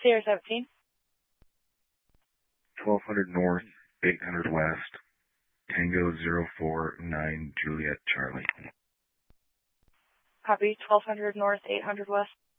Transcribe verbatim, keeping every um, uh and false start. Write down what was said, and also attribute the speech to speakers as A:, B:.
A: Sierra seventeen.
B: twelve hundred North, eight hundred West, Tango zero four nine Juliet Charlie.
A: Copy. twelve hundred North, eight hundred West.